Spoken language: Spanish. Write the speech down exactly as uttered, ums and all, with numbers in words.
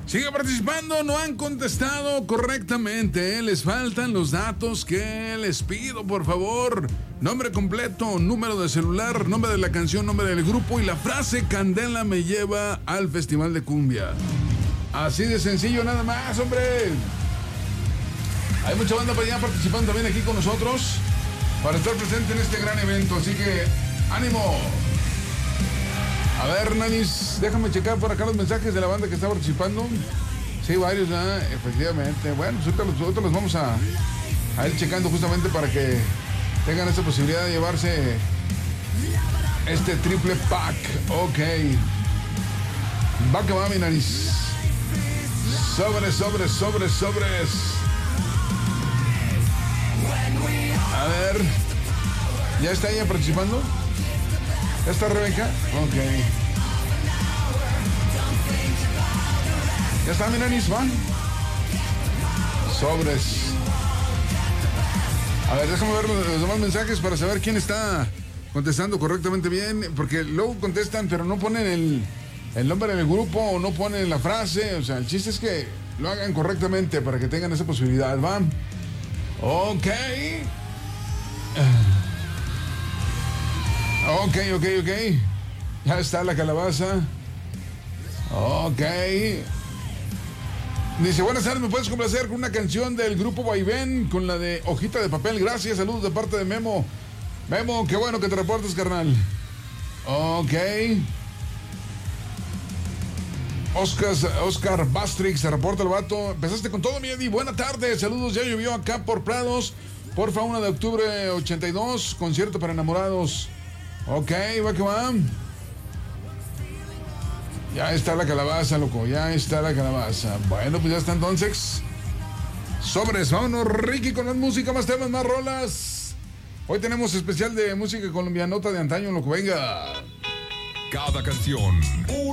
Sigue participando, no han contestado correctamente. Les faltan los datos que les pido, por favor. Nombre completo, número de celular, nombre de la canción, nombre del grupo y la frase Candela me lleva al Festival de Cumbia. Así de sencillo, nada más, hombre. Hay mucha banda para allá participando también aquí con nosotros para estar presente en este gran evento. Así que, ánimo. A ver, Nanis, déjame checar por acá los mensajes de la banda que está participando. Sí, varios, ¿no? Efectivamente. Bueno, pues ahorita los, ahorita los vamos a, a ir checando justamente para que tengan esa posibilidad de llevarse este triple pack. Ok. Va que va, mi Nanis. Sobres, sobres, sobres, sobres. A ver. ¿Ya está ella participando? ¿Ya está Rebeca? Ok. ¿Ya está mi Nanis? ¿Van? Sobres. A ver, déjame ver los, los demás mensajes para saber quién está contestando correctamente bien. Porque luego contestan, pero no ponen el, el nombre del grupo o no ponen la frase. O sea, el chiste es que lo hagan correctamente para que tengan esa posibilidad. ¿Van? Ok. Ok, ok, ok. Ya está la calabaza. Ok. Dice, buenas tardes, ¿me puedes complacer con una canción del grupo Vaivén? Con la de Hojita de Papel. Gracias, saludos de parte de Memo. Memo, qué bueno que te reportes, carnal. Ok. Oscar, Oscar Bastrix, se reporta el vato. Empezaste con todo, mi Eddie. Buena tarde, saludos. Ya llovió acá por Prados. Porfa, una de octubre ochenta y dos. Concierto para enamorados. Ok, va que va. Ya está la calabaza, loco. Ya está la calabaza. Bueno, pues ya está entonces. Sobres, vámonos, Ricky, con más música, más temas, más rolas. Hoy tenemos especial de música colombianota de antaño, loco. Venga. Cada canción.